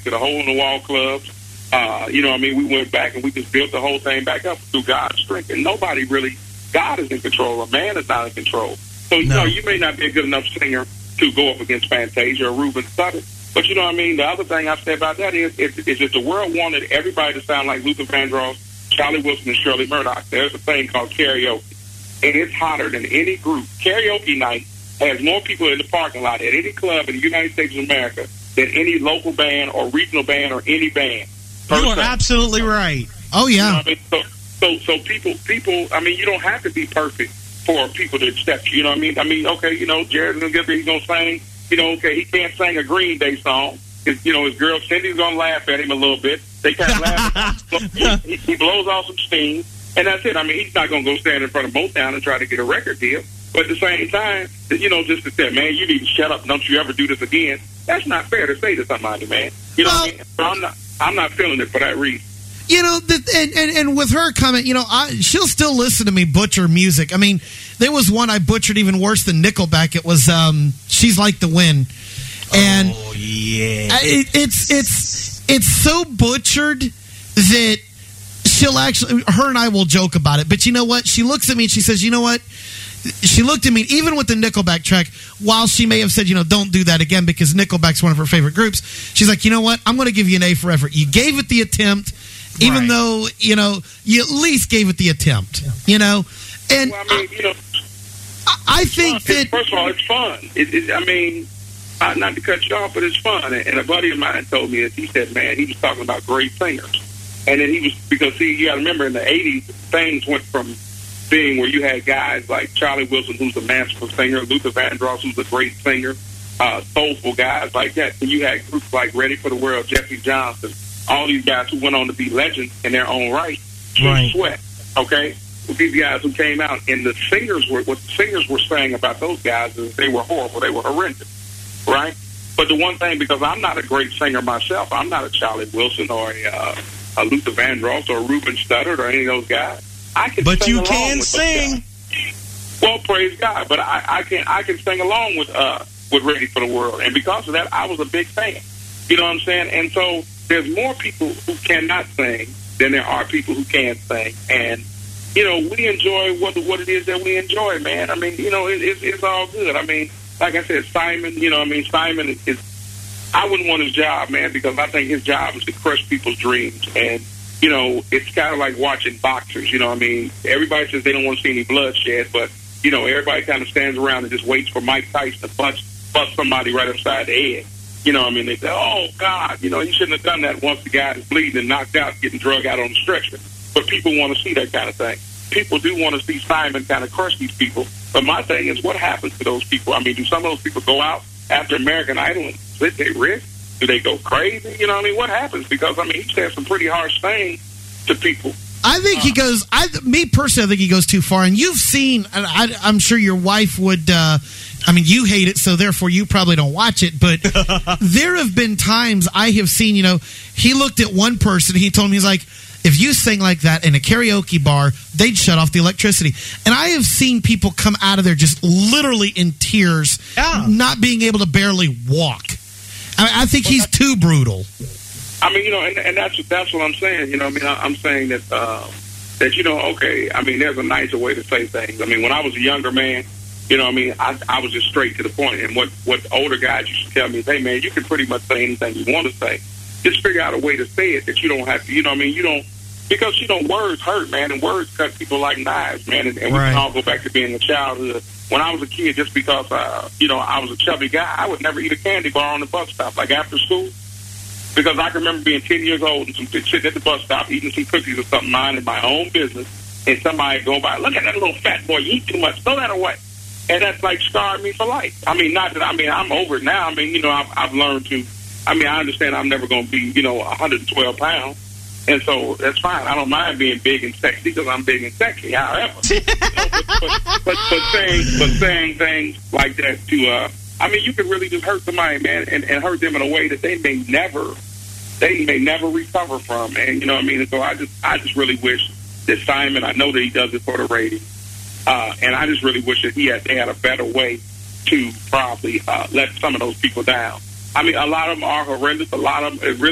to the hole-in-the-wall clubs. You know what I mean? We went back and we just built the whole thing back up through God's strength. And nobody really, God is in control. A man is not in control. So, you know, you may not be a good enough singer to go up against Fantasia or Ruben Studdard. But you know what I mean? The other thing I say about that is if the world wanted everybody to sound like Luther Vandross, Charlie Wilson, and Shirley Murdoch, there's a thing called karaoke. And it's hotter than any group. Karaoke night has more people in the parking lot at any club in the United States of America than any local band or regional band or any band. You are absolutely right. Oh, yeah. You know what I mean? So people, I mean, you don't have to be perfect for people to accept you. You know what I mean? I mean, okay, you know, Jared's going to get there, he's going to sing. You know, okay, he can't sing a Green Day song. You know, his girl Cindy's going to laugh at him a little bit. They kind of laugh. He blows off some steam, and that's it. I mean, he's not going to go stand in front of Motown and try to get a record deal. But at the same time, you know, just to say, man, you need to shut up. Don't you ever do this again. That's not fair to say to somebody, man. You know what I mean? So I'm not feeling it for that reason. You know, and with her comment, you know, she'll still listen to me butcher music. I mean, there was one I butchered even worse than Nickelback. It was "She's Like the Wind," and it's so butchered that she'll actually, her and I will joke about it. But you know what? She looks at me and she says, "You know what?" She looked at me, even with the Nickelback track, while she may have said, you know, don't do that again because Nickelback's one of her favorite groups. She's like, you know what? I'm going to give you an A for effort. You gave it the attempt. Even though, you know, you at least gave it the attempt, you know? And well, I mean, you know, I think that... First of all, it's fun. I mean, not to cut you off, but it's fun. And a buddy of mine told me that he said, man, he was talking about great singers. And then he was, because, see, you got to remember in the 80s, things went from being where you had guys like Charlie Wilson, who's a masterful singer, Luther Vandross, who's a great singer, soulful guys like that. And you had groups like Ready for the World, Jesse Johnson, all these guys who went on to be legends in their own right. Sweat, okay? With these guys who came out, and what the singers were saying about those guys is they were horrible, they were horrendous, right? But the one thing, because I'm not a great singer myself, I'm not a Charlie Wilson or a Luther Vandross or a Ruben Studdard or any of those guys. I can but sing you along can with sing. Well, praise God, but I can sing along with Ready for the World, and because of that, I was a big fan. You know what I'm saying? And so there's more people who cannot sing than there are people who can sing. And, you know, we enjoy what it is that we enjoy, man. I mean, you know, it's all good. I mean, like I said, Simon, you know, I mean, Simon is, I wouldn't want his job, man, because I think his job is to crush people's dreams. And, you know, it's kind of like watching boxers, you know what I mean? Everybody says they don't want to see any bloodshed, but, you know, everybody kind of stands around and just waits for Mike Tyson to bust somebody right upside the head. You know what I mean? They say, oh, God, you know, you shouldn't have done that once the guy is bleeding and knocked out, getting drug out on the stretcher. But people want to see that kind of thing. People do want to see Simon kind of crush these people. But my thing is, what happens to those people? I mean, do some of those people go out after American Idol and split their wrist? Do they go crazy? You know what I mean? What happens? Because, I mean, he said some pretty harsh things to people. I think he goes, me personally, I think he goes too far. And you've seen, I'm sure your wife would, I mean, you hate it, so therefore you probably don't watch it. But there have been times I have seen, you know, he looked at one person, he told me, he's like, if you sing like that in a karaoke bar, they'd shut off the electricity. And I have seen people come out of there just literally in tears, not being able to barely walk. I think he's too brutal. I mean, you know, and that's what I'm saying. You know, I mean, I'm saying that that, you know, okay, I mean, there's a nicer way to say things. I mean, when I was a younger man, you know what I mean, I was just straight to the point. And what older guys used to tell me is, hey, man, you can pretty much say anything you want to say. Just figure out a way to say it that you don't have to, you know what I mean, you don't, because, you know, words hurt, man, and words cut people like knives, man. And we can all go back to being a childhood. When I was a kid, just because, you know, I was a chubby guy, I would never eat a candy bar on the bus stop, like after school. Because I can remember being 10 years old and sitting at the bus stop eating some cookies or something, minding my own business, and somebody go by, look at that little fat boy, you eat too much, throw that away. And that's like scarred me for life. I mean, not that, I mean, I'm over it now. I mean, you know, I've learned to, I mean, I understand I'm never going to be, you know, 112 pounds. And so that's fine. I don't mind being big and sexy because I'm big and sexy, however. You know, but saying things like that to, I mean, you can really just hurt somebody, man, and hurt them in a way that they may never recover from. And, you know what I mean? And so I just really wish that Simon, I know that he does it for the rating, and I just really wish that they had a better way to probably let some of those people down. I mean, a lot of them are horrendous. A lot of them, it really